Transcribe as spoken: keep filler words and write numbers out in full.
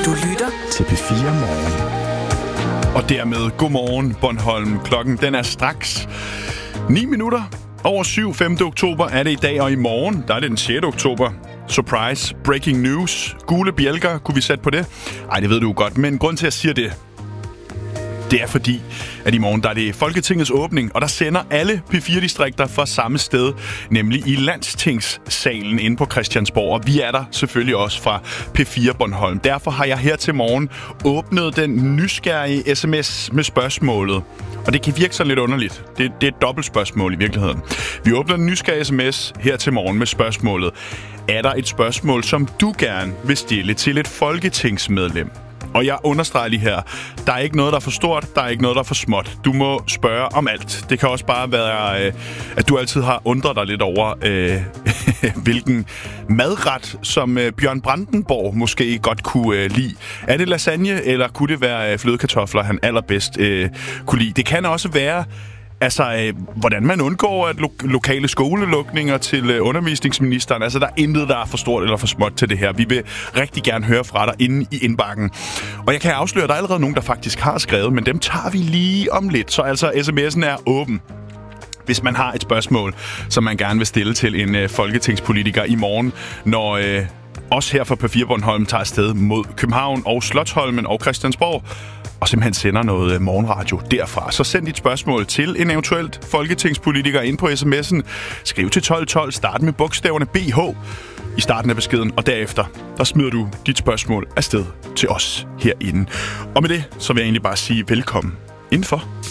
Du lytter til P fire Morgen. Og dermed godmorgen Bornholm. Klokken den er straks ni minutter over syv. femte oktober er det i dag, og i morgen der er det den sjette oktober. Surprise, breaking news. Gule bjælker, kunne vi sætte på det? Ej, det ved du godt, men grund til at jeg siger det, det er fordi, at i morgen der er det Folketingets åbning, og der sender alle P fire distrikter fra samme sted, nemlig i Landstingssalen inde på Christiansborg. Og vi er der selvfølgelig også fra P fire Bornholm. Derfor har jeg her til morgen åbnet den nysgerrige sms med spørgsmålet. Og det kan virke sådan lidt underligt. Det, det er et dobbelt spørgsmål i virkeligheden. Vi åbner den nysgerrige sms her til morgen med spørgsmålet. Er der et spørgsmål, som du gerne vil stille til et folketingsmedlem? Og jeg understreger lige her, der er ikke noget, der er for stort, der er ikke noget, der er for småt. Du må spørge om alt. Det kan også bare være, øh, at du altid har undret dig lidt over, øh, hvilken madret, som øh, Bjørn Brandenborg måske godt kunne øh, lide. Er det lasagne, eller kunne det være øh, flødekartofler, han allerbedst øh, kunne lide? Det kan også være, altså, øh, hvordan man undgår at lo- lokale skolelukninger til øh, undervisningsministeren. Altså, der er intet, der er for stort eller for småt til det her. Vi vil rigtig gerne høre fra dig inde i indbakken. Og jeg kan afsløre, at der er allerede nogen, der faktisk har skrevet, men dem tager vi lige om lidt. Så altså, sms'en er åben, hvis man har et spørgsmål, som man gerne vil stille til en øh, folketingspolitiker i morgen, når øh, os her fra P fire Bornholm tager afsted mod København og Slotsholmen og Christiansborg, og simpelthen sender noget morgenradio derfra. Så send dit spørgsmål til en eventuelt folketingspolitiker ind på sms'en. Skriv til tolv tolv, start med bogstaverne B H i starten af beskeden, og derefter, der smider du dit spørgsmål afsted til os herinde. Og med det, så vil jeg egentlig bare sige velkommen indenfor.